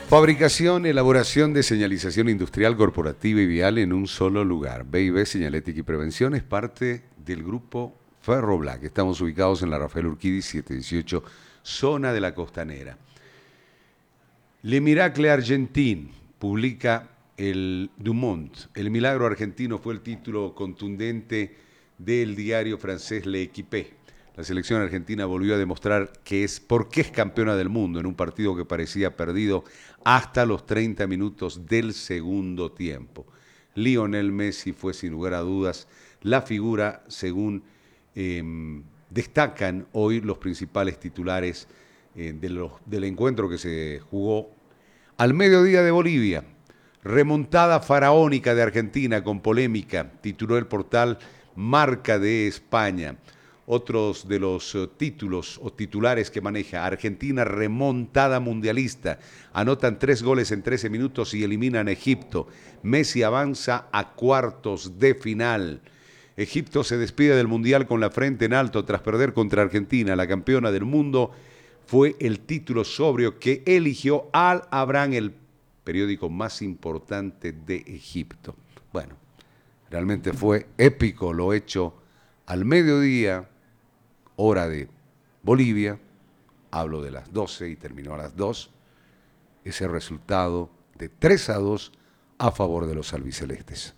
Fabricación, elaboración de señalización industrial, corporativa y vial en un solo lugar. B&B Señalética y Prevención es parte del grupo Ferroblac. Estamos ubicados en la Rafael Urquidi 718, zona de la Costanera. Le Miracle Argentin publica el Dumont. El milagro argentino fue el título contundente del diario francés L'Équipe. La selección argentina volvió a demostrar por qué es campeona del mundo en un partido que parecía perdido hasta los 30 minutos del segundo tiempo. Lionel Messi fue sin lugar a dudas la figura según destacan hoy los principales titulares del encuentro que se jugó al mediodía de Bolivia. Remontada faraónica de Argentina con polémica, tituló el portal Marca de España. Otros de los títulos o titulares que maneja: Argentina remontada mundialista. Anotan 3 goles en 13 minutos y eliminan a Egipto. Messi avanza a cuartos de final. Egipto se despide del Mundial con la frente en alto tras perder contra Argentina. La campeona del mundo fue el título sobrio que eligió Al Abrán, el periódico más importante de Egipto. Bueno, realmente fue épico lo hecho al mediodía, hora de Bolivia. Hablo de las 12 y terminó a las 2. Ese resultado de 3-2 a favor de los albicelestes.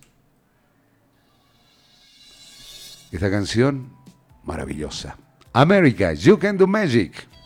Esta canción maravillosa. America, You Can Do Magic.